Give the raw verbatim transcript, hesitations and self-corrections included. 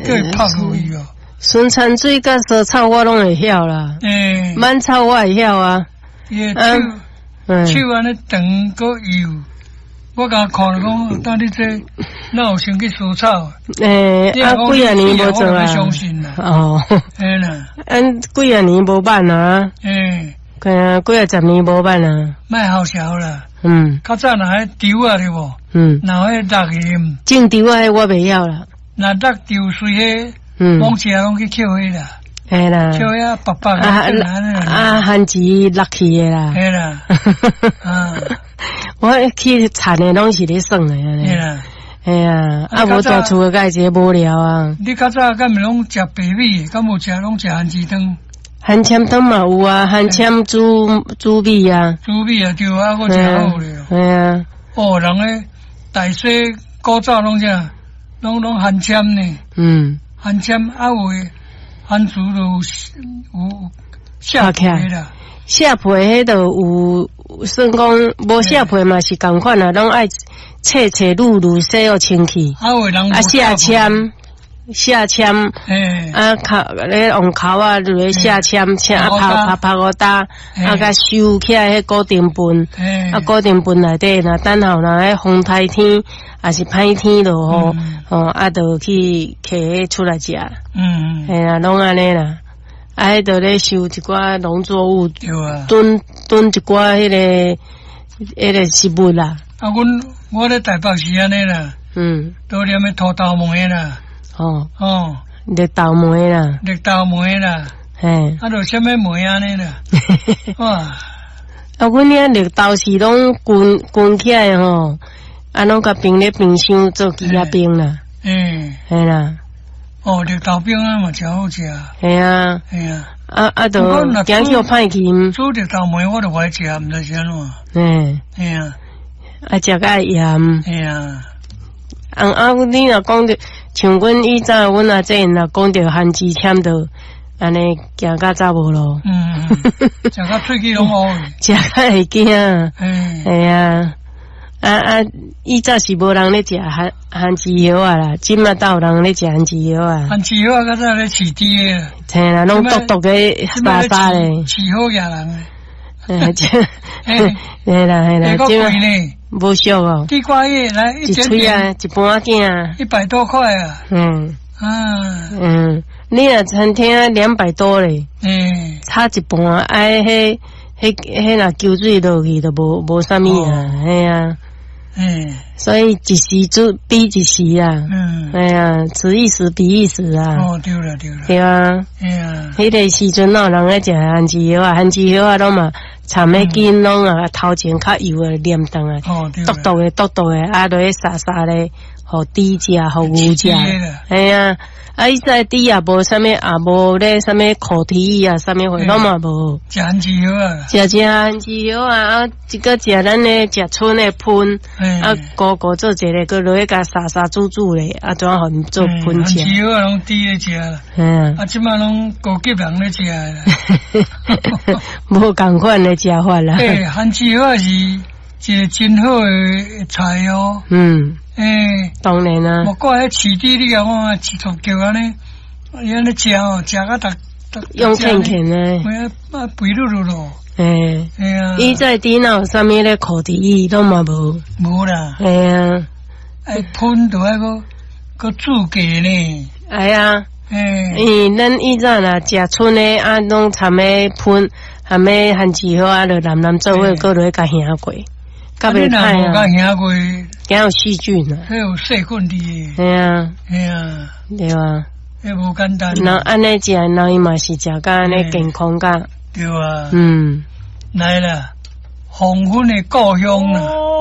叫伊拍落去哦。 酸菜水甲烧草我拢会晓啦， 诶， 满草我会晓啊。 伊手手安尼长个油，我甲看了讲，当你这哪有先去烧草？ 诶，啊，几啊年无做啊？ 相信啦。 哦， 嘿啦， 咱几啊年无办啊？ 诶， 几啊几啊十年无办啊？ 卖好笑啦。 嗯， 较早若迄丢啊对无？ 嗯， 若迄落去， 种丢啊，我袂晓啦。 若落丢水迄， 嗯， 往车拢去捡迄啦。 系啦， 捡遐白白啊啊，番薯落去的啦。 系啦，啊， 我去田的拢是咧耍的安尼。 系啦， 系啊，啊无住厝个介一个无聊啊。 你较早敢毋拢食白米？敢无食拢食番薯汤？ 番茄汤嘛有啊，番茄煮煮米啊。 煮米啊，对啊，我食好咧。 系啊。 哦，人诶，大细古早拢啥，拢拢番茄呢。 嗯。 番茄啊有诶。番薯都有下皮啦， 下皮迄都有，算讲无下皮嘛是共款啦，拢爱切切卤卤洗互清气。 啊，有人啊下签下签， 诶， 啊烤咧用烤啊落咧下签，切啊拍拍拍个打，啊甲收起来迄固定盆，啊固定盆内底若等候若迄风台天，也是歹天落雨，哦啊就去摕出来食。嗯，系啊，拢安尼啦。啊，迄度咧收一寡农作物， 对啊， 囤囤一寡迄个迄个食物啦。 啊，阮我咧台北是安尼啦，嗯，都念迄土豆梅啦，哦哦， 绿豆梅啦， 绿豆梅啦，嘿，啊，就啥物梅安尼啦，哇，啊， 阮遐绿豆是拢滚滚起来吼，啊，拢甲冰咧冰箱做鸡仔冰啦，嗯，系啦。 哦，绿豆冰啊嘛，真好食。 系啊， 系啊， 啊啊，都惊叫歹去。 煮绿豆梅我都爱食，毋知是安怎。 嗯， 系啊， 啊食个盐。 系啊， 啊啊，你若讲着，像阮以前阮阿姐若讲着番薯签着，安尼行甲走无咯。 嗯，食甲喙齿拢乌。 食甲会惊。嗯，系啊。啊啊！以前是无人咧食番番薯叶啊啦，今嘛倒有人咧食番薯叶啊。 番薯叶啊，较早咧饲猪诶。 嘿啦，拢独独嘅沙沙咧。 饲好野人诶。 诶，即嘿啦嘿啦， 即嘛无俗哦。 地瓜叶来一吹啊，一半件啊， 一百多块啊。 嗯啊嗯，你若餐厅两百多咧，嗯，差一半，哎，迄迄迄若浇水落去都无无啥物啊，嘿啊。嗯，所以一时就比一时啊，嗯，哎呀，此一时彼一时啊。 哦，对了对了， 对啊，哎呀，迄个时阵哪有人咧食番薯叶啊？番薯叶啊，拢嘛掺迄紧拢啊，头前较油诶黏当啊，哦，对，笃笃诶笃笃诶，啊，落去沙沙咧，互猪食，互牛食，哎呀。啊！伊在底也无啥物，也无咧啥物烤蹄啊，啥物货拢嘛无。 食番薯叶啊， 食食番薯叶啊，啊，一个食咱咧食春诶喷，啊，个个做一个，个落去甲沙沙煮煮咧，啊，怎互伊做喷食？ 番薯叶啊，拢猪咧食啦，嗯，啊，即摆拢高级人咧食啦， 无共款咧食法啦。 诶，番薯叶是一个真好诶菜哦。嗯。诶， 当然啦。 莫怪迄饲猪你啊，我饲足叫安尼，伊安尼食哦，食甲逐逐用片片诶， 啊，肥噜噜咯。 诶，哎啊，伊在底哪有啥物咧烤蹄拢嘛无？ 无啦。 哎啊， 爱喷着迄个个煮鸡呢。 哎呀，诶，伊咱以前啦食春诶，啊，拢掺诶喷，含诶番薯叶啊，就蓝蓝做伙，搁落去甲香过。 甲袂歹啊！甲兄过， 惊有细菌啊！ 迄有细菌伫。 系啊， 系啊， 对啊， 迄无简单。 那安尼食，那伊嘛是食甲安尼健康甲。 对啊。 嗯， 来啦，黄昏的故乡啦。